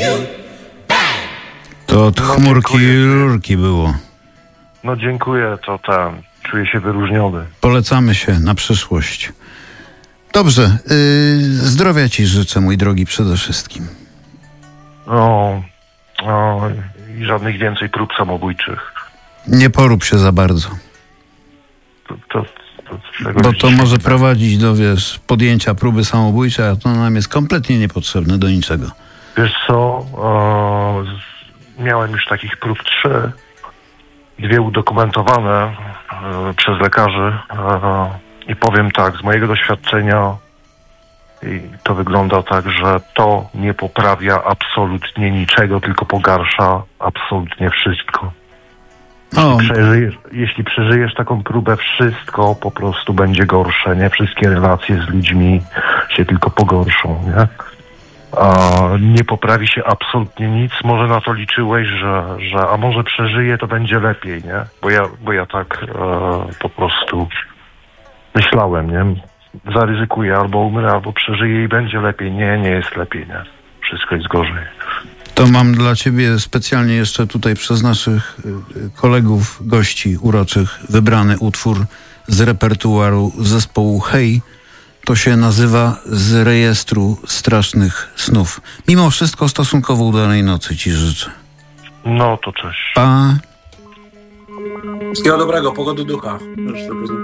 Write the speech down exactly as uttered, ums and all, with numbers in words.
To od No, chmurki dziękuję. rurki było. No dziękuję, to ten, czuję się wyróżniony. Polecamy się na przyszłość. Dobrze, yy, zdrowia ci życzę, mój drogi, przede wszystkim. O, o, i żadnych więcej prób samobójczych. Nie porób się za bardzo, To, to, to, czego bo się to dzisiaj może nie da. prowadzić do, wiesz, podjęcia próby samobójczej, a to nam jest kompletnie niepotrzebne do niczego. Wiesz co, o, z, miałem już takich prób trzy, dwie udokumentowane e, przez lekarzy e, i powiem tak, z mojego doświadczenia i to wygląda tak, że to nie poprawia absolutnie niczego, tylko pogarsza absolutnie wszystko. O, Przeżyjesz, jeśli przeżyjesz taką próbę, wszystko po prostu będzie gorsze, nie? Wszystkie relacje z ludźmi się tylko pogorszą, nie? A nie poprawi się absolutnie nic. Może na to liczyłeś, że, że a może przeżyję, to będzie lepiej, nie? Bo ja, bo ja tak e, po prostu myślałem, nie? Zaryzykuję, albo umrę, albo przeżyję i będzie lepiej. Nie, nie jest lepiej, nie? Wszystko jest gorzej. to mam dla ciebie specjalnie jeszcze tutaj przez naszych y, kolegów, gości uroczych wybrany utwór z repertuaru zespołu Hej. To się nazywa Z rejestru strasznych snów. Mimo wszystko stosunkowo udanej nocy ci życzę. No to cześć. Pa! Wszystkiego dobrego, pogody ducha.